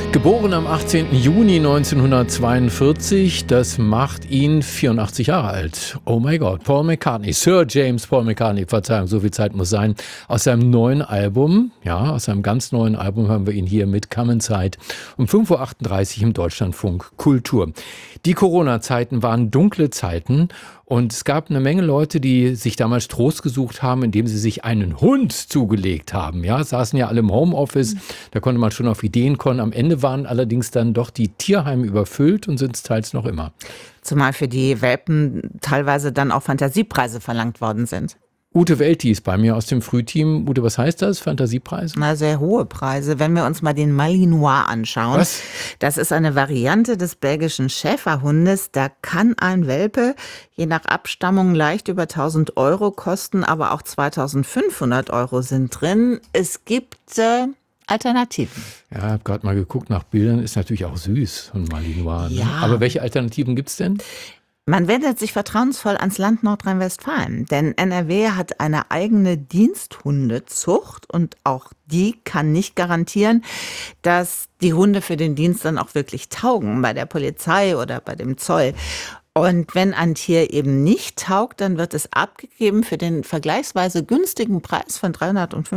Geboren am 18. Juni 1942, das macht ihn 84 Jahre alt. Oh mein Gott, Paul McCartney, Sir James Paul McCartney, Verzeihung, so viel Zeit muss sein. Aus seinem neuen Album, aus seinem ganz neuen Album hören wir ihn hier mit Come Inside um 5.38 Uhr im Deutschlandfunk Kultur. Die Corona-Zeiten waren dunkle Zeiten und es gab eine Menge Leute, die sich damals Trost gesucht haben, indem sie sich einen Hund zugelegt haben. Ja, saßen ja alle im Homeoffice, da konnte man schon auf Ideen kommen. Am Ende waren allerdings dann doch die Tierheime überfüllt und sind es teils noch immer. Zumal für die Welpen teilweise dann auch Fantasiepreise verlangt worden sind. Ute Welti ist bei mir aus dem Frühteam. Ute, was heißt das? Fantasiepreise? Na, sehr hohe Preise. Wenn wir uns mal den Malinois anschauen. Was? Das ist eine Variante des belgischen Schäferhundes. Da kann ein Welpe je nach Abstammung leicht über 1.000 Euro kosten, aber auch 2.500 Euro sind drin. Es gibt Alternativen. Ja, ich habe gerade mal geguckt nach Bildern. Ist natürlich auch süß, ein Malinois. Ne? Ja. Aber welche Alternativen gibt es denn? Man wendet sich vertrauensvoll ans Land Nordrhein-Westfalen, denn NRW hat eine eigene Diensthundezucht und auch die kann nicht garantieren, dass die Hunde für den Dienst dann auch wirklich taugen, bei der Polizei oder bei dem Zoll. Und wenn ein Tier eben nicht taugt, dann wird es abgegeben für den vergleichsweise günstigen Preis von 350